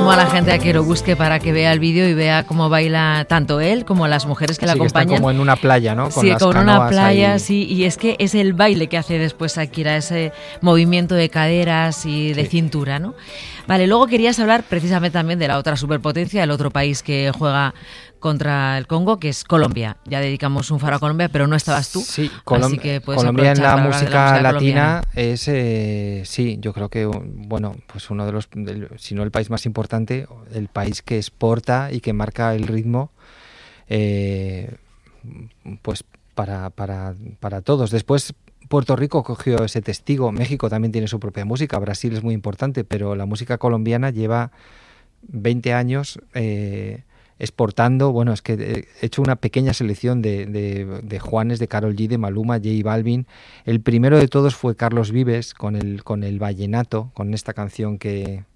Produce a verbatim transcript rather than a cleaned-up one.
animo a la gente a que lo busque para que vea el vídeo y vea cómo baila tanto él como las mujeres que sí, le acompañan. Que están como en una playa, ¿no? Con sí, las como en una playa, ahí. sí. Y es que es el baile que hace después Shakira, ese movimiento de caderas y de sí. cintura, ¿no? Vale, luego querías hablar precisamente también de la otra superpotencia, el otro país que juega contra el Congo, que es Colombia. Ya dedicamos un faro a Colombia, pero no estabas tú. Sí, Colom- así que puedes Colombia en la música, la música latina es, eh, sí, yo creo que, bueno, pues uno de los, del, si no el país más importante, el país que exporta y que marca el ritmo, eh, pues para, para, para todos. Después Puerto Rico cogió ese testigo, México también tiene su propia música, Brasil es muy importante, pero la música colombiana lleva veinte años eh, exportando. Bueno, es que he hecho una pequeña selección de, de, de Juanes, de Karol G, de Maluma, J Balvin. El primero de todos fue Carlos Vives con el, con el vallenato, con esta canción que,